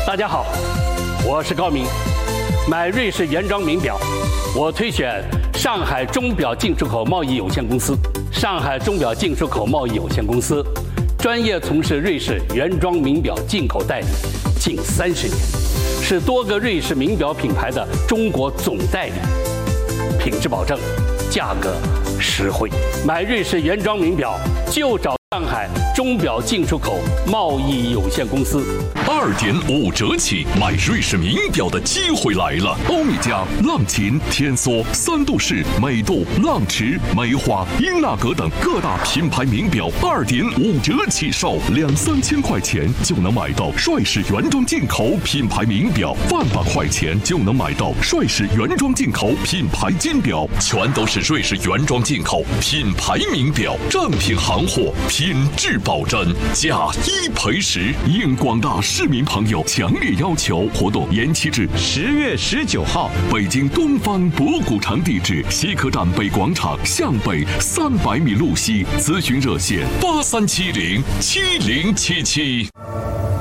大家好，我是高明。买瑞士原装名表，我推选上海钟表进出口贸易有限公司。上海钟表进出口贸易有限公司专业从事瑞士原装名表进口代理近30年，是多个瑞士名表品牌的中国总代理，品质保证，价格实惠。买瑞士原装名表就找上海钟表进出口贸易有限公司。 2.5折起买瑞士名表的机会来了！欧米茄、浪琴、天梭、三度式、美度、浪驰、梅花、英纳格等各大品牌名表2.5折起售，2-3千块钱就能买到帅士原装进口品牌名表，1万把块钱就能买到帅士原装进口品牌金表，全都是瑞士原装进口品牌名表，正品行货，品质保真，价1赔10。应广大市民朋友强烈要求，活动延期至10月19号。北京东方博古城地址：西客站北广场向北300米路西。咨询热线：83707077。